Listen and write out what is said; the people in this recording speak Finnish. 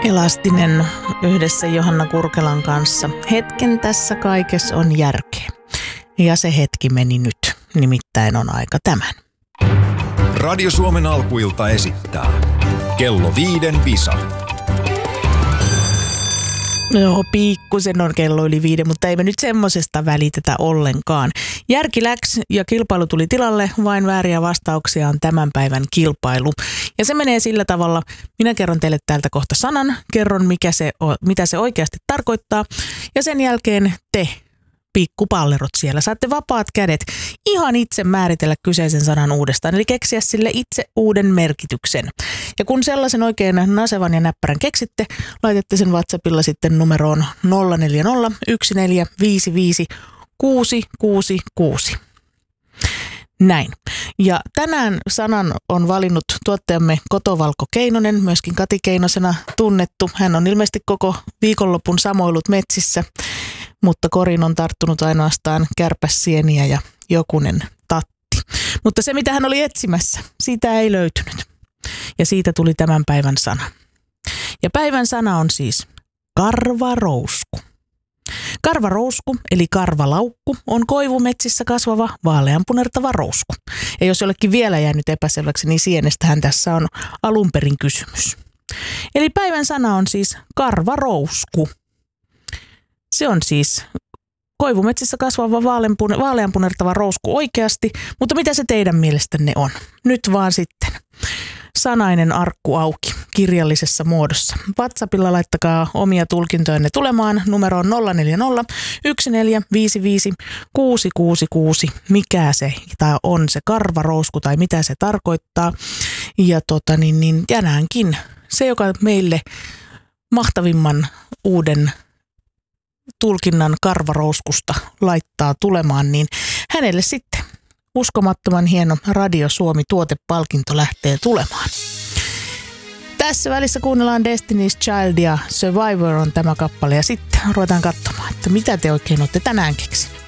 Elastinen yhdessä Johanna Kurkelan kanssa. Hetken tässä kaikessa on järkeä. Ja se hetki meni nyt. Nimittäin on aika tämän. Radio Suomen alkuilta esittää Kello 5 Visa. Joo, pikkusen on kello yli 5, mutta ei me nyt semmosesta välitetä ollenkaan. Järki läks ja kilpailu tuli tilalle, vain vääriä vastauksia on tämän päivän kilpailu. Ja se menee sillä tavalla, minä kerron teille täältä kohta sanan, kerron mitä se oikeasti tarkoittaa ja sen jälkeen te pikkupallerot siellä. Saatte vapaat kädet ihan itse määritellä kyseisen sanan uudestaan, eli keksiä sille itse uuden merkityksen. Ja kun sellaisen oikein nasevan ja näppärän keksitte, laitatte sen WhatsAppilla sitten numeroon 040 1455 666. Näin. Ja tänään sanan on valinnut tuottajamme Kotovalko Keinonen, myöskin Kati Keinosena tunnettu. Hän on ilmeisesti koko viikonlopun samoillut metsissä, mutta koriin on tarttunut ainoastaan kärpäsieniä ja jokunen tatti. Mutta se, mitä hän oli etsimässä, siitä ei löytynyt. Ja siitä tuli tämän päivän sana. Ja päivän sana on siis karvarousku. Karvarousku, eli karvalaukku, on koivumetsissä kasvava vaaleanpunertava rousku. Ja jos jollekin vielä jäänyt epäselväksi, niin sienestähän tässä on alun perin kysymys. Eli päivän sana on siis karvarousku. Se on siis koivumetsissä kasvava vaaleanpunertava rousku oikeasti, mutta mitä se teidän mielestänne on? Nyt vaan sitten sanainen arkku auki kirjallisessa muodossa. WhatsAppilla laittakaa omia tulkintojanne tulemaan numeroon 040 1455 666. Mikä se on se karvarousku tai mitä se tarkoittaa. Ja tänäänkin se, joka meille mahtavimman uuden tulkinnan karvarouskusta laittaa tulemaan, niin hänelle sitten uskomattoman hieno Radio Suomi -tuotepalkinto lähtee tulemaan. Tässä välissä kuunnellaan Destiny's Child ja Survivor on tämä kappale ja sitten ruvetaan katsomaan, että mitä te oikein olette tänään keksineet.